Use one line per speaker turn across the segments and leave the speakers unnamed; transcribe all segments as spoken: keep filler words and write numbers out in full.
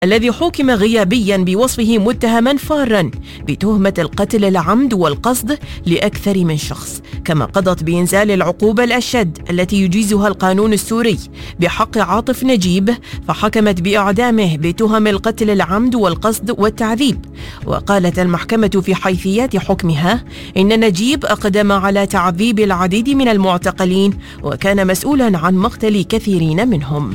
الذي حُكم غيابيا بوصفه متهما فارا بتهمة القتل العمد والقصد لأكثر من شخص، كما قضت بإنزال العقوبة الأشد التي يجيزها القانون السوري بحق عاطف نجيب، فحكمت بإعدامه بتهم القتل العمد والقصد والتعذيب. وقالت المحكمة في حيثيات حكمها إن نجيب أقدم على تعذيب العديد من المعتقلين وكان مسؤولا عن مقتل كثيرين منهم.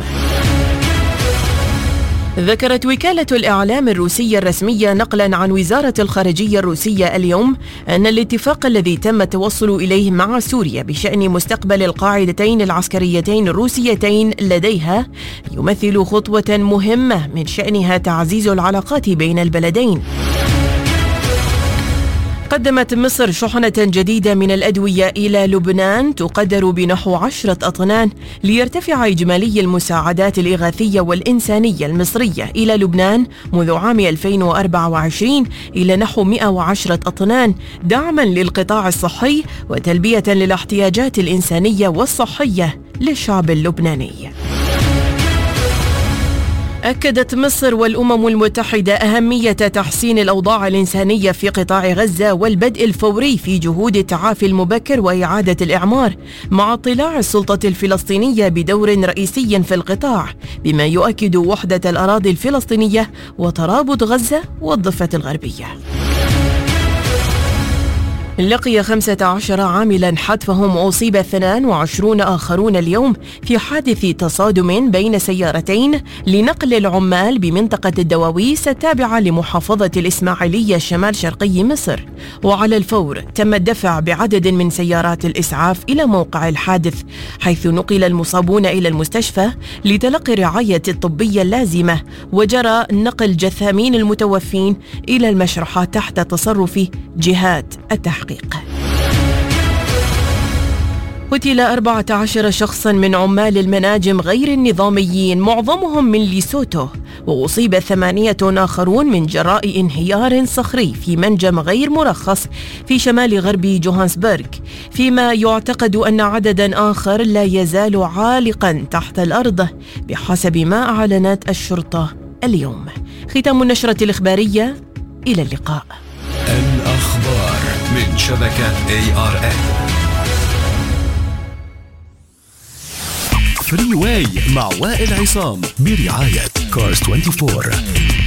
ذكرت وكالة الإعلام الروسية الرسمية نقلا عن وزارة الخارجية الروسية اليوم أن الاتفاق الذي تم التوصل إليه مع سوريا بشأن مستقبل القاعدتين العسكريتين الروسيتين لديها يمثل خطوة مهمة من شأنها تعزيز العلاقات بين البلدين. قدمت مصر شحنة جديدة من الأدوية إلى لبنان تقدر بنحو عشرة أطنان ليرتفع إجمالي المساعدات الإغاثية والإنسانية المصرية إلى لبنان منذ عام ألفين وأربعة وعشرين إلى نحو مئة وعشرة أطنان، دعما للقطاع الصحي وتلبية للاحتياجات الإنسانية والصحية للشعب اللبناني. أكدت مصر والأمم المتحدة أهمية تحسين الأوضاع الإنسانية في قطاع غزة والبدء الفوري في جهود التعافي المبكر وإعادة الإعمار، مع اطلاع السلطة الفلسطينية بدور رئيسي في القطاع، بما يؤكد وحدة الأراضي الفلسطينية وترابط غزة والضفة الغربية. لقي خمسة عشر عاملا حتفهم وأصيب اثنان وعشرون آخرون اليوم في حادث تصادم بين سيارتين لنقل العمال بمنطقة الدواويس التابعة لمحافظة الإسماعيلية شمال شرقي مصر. وعلى الفور تم الدفع بعدد من سيارات الإسعاف إلى موقع الحادث، حيث نقل المصابون إلى المستشفى لتلقي الرعاية الطبية اللازمة، وجرى نقل جثامين المتوفين إلى المشرحة تحت تصرف جهات التحقيق. قتل أربعة عشر شخصاً من عمال المناجم غير النظاميين معظمهم من ليسوتو، وأصيب ثمانية آخرون من جراء انهيار صخري في منجم غير مرخص في شمال غرب جوهانسبرغ، فيما يعتقد أن عدداً آخر لا يزال عالقاً تحت الأرض بحسب ما أعلنت الشرطة اليوم. ختام النشرة الإخبارية، إلى اللقاء.
الأخبار من شبكة إيه آر إن. فري واي مع وائل عصام برعاية كارز أربعة وعشرين.